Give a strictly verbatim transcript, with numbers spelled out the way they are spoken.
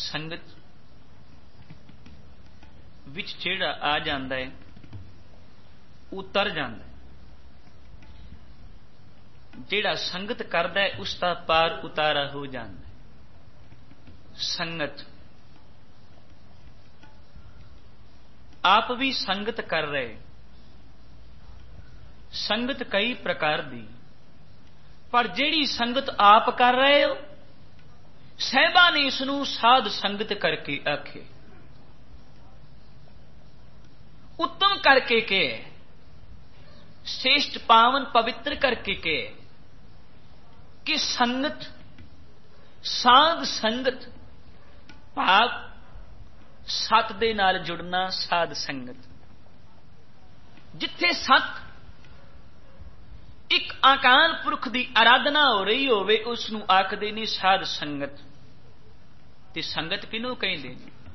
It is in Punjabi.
ਸੰਗਤ ਵਿੱਚ ਜਿਹੜਾ ਆ ਜਾਂਦਾ ਹੈ ਉਤਰ ਜਾਂਦਾ ਹੈ। ਜਿਹੜਾ ਸੰਗਤ ਕਰਦਾ ਹੈ ਉਸ ਦਾ ਪਾਰ ਉਤਾਰਾ ਹੋ ਜਾਂਦਾ ਹੈ। ਸੰਗਤ ਆਪ ਵੀ ਸੰਗਤ ਕਰ ਰਹੇ। ਸੰਗਤ ਕਈ ਪ੍ਰਕਾਰ ਦੀ, ਪਰ ਜਿਹੜੀ ਸੰਗਤ ਆਪ ਕਰ ਰਹੇ ਹੋ ਸਾਹਿਬਾਂ ਨੇ ਇਸ ਨੂੰ ਸਾਧ ਸੰਗਤ ਕਰਕੇ ਆਖੇ, ਉੱਤਮ ਕਰਕੇ ਕਹੇ, श्रेष्ठ पावन पवित्र करके के कि संगत साध संगत भाव सत दे नाल जुड़ना। साध संगत जिथे सत एक अकाल पुरख की आराधना हो रही होवे उसनूं आखदे ने साध संगत। ते संगत किनूं कहंदे ने?